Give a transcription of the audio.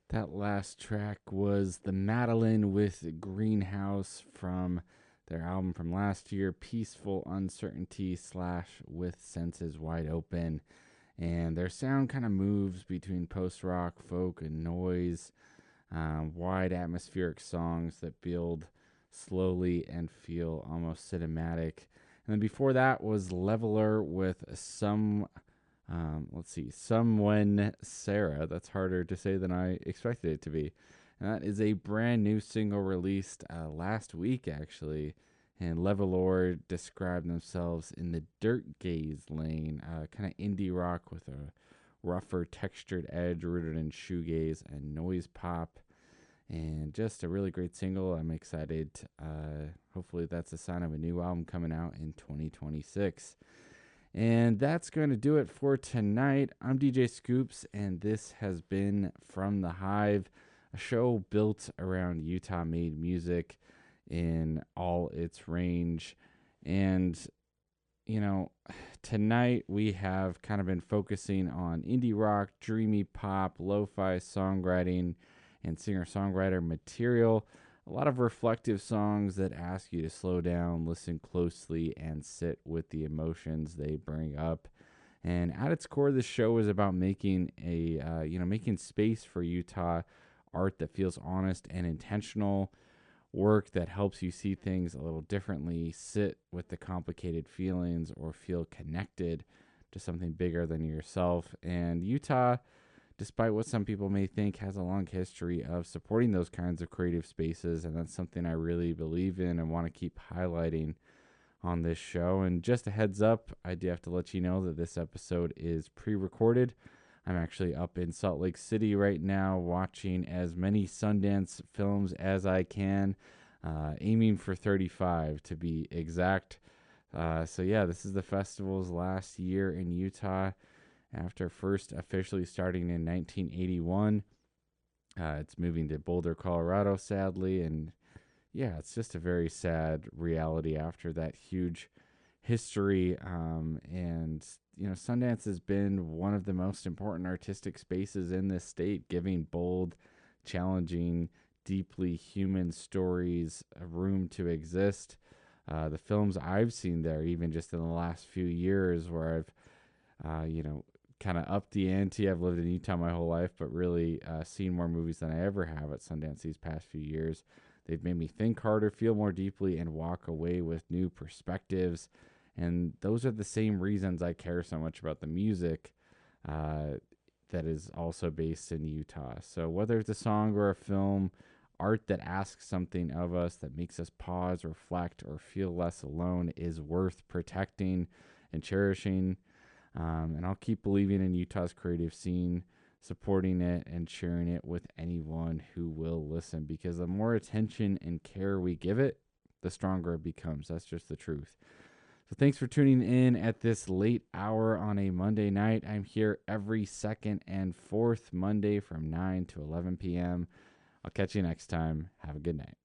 That last track was The Madeline with Greenhouse from their album from last year, Peaceful Uncertainty slash With Senses Wide Open. And their sound kind of moves between post rock, folk, and noise, wide atmospheric songs that build slowly and feel almost cinematic. And then before that was Leveler with Someone Sarah. That's harder to say than I expected it to be. And that is a brand new single released last week, actually. And Levelor described themselves in the dirt gaze lane, kind of indie rock with a rougher textured edge rooted in shoegaze and noise pop. And just a really great single. I'm excited. Hopefully, that's a sign of a new album coming out in 2026. And that's going to do it for tonight. I'm DJ Scoops, and this has been From the Hive, a show built around Utah made music in all its range. And, you know, tonight we have kind of been focusing on indie rock, dreamy pop, lo fi songwriting, and singer songwriter material. A lot of reflective songs that ask you to slow down, listen closely, and sit with the emotions they bring up. And at its core, the show is about making making space for Utah art that feels honest and intentional, work that helps you see things a little differently, sit with the complicated feelings, or feel connected to something bigger than yourself. And Utah, despite what some people may think, has a long history of supporting those kinds of creative spaces. And that's something I really believe in and want to keep highlighting on this show. And just a heads up, I do have to let you know that this episode is pre recorded. I'm actually up in Salt Lake City right now watching as many Sundance films as I can, aiming for 35 to be exact. This is the festival's last year in Utah after first officially starting in 1981. It's moving to Boulder, Colorado, sadly. And yeah, it's just a very sad reality after that huge history. Sundance has been one of the most important artistic spaces in this state, giving bold, challenging, deeply human stories a room to exist. The films I've seen there, even just in the last few years, where I've kind of upped the ante. I've lived in Utah my whole life, but really seen more movies than I ever have at Sundance these past few years. They've made me think harder, feel more deeply, and walk away with new perspectives. And those are the same reasons I care so much about the music that is also based in Utah. So whether it's a song or a film, art that asks something of us, that makes us pause, reflect, or feel less alone is worth protecting and cherishing. And I'll keep believing in Utah's creative scene, supporting it, and sharing it with anyone who will listen. Because the more attention and care we give it, the stronger it becomes. That's just the truth. So thanks for tuning in at this late hour on a Monday night. I'm here every second and fourth Monday from 9 to 11 p.m. I'll catch you next time. Have a good night.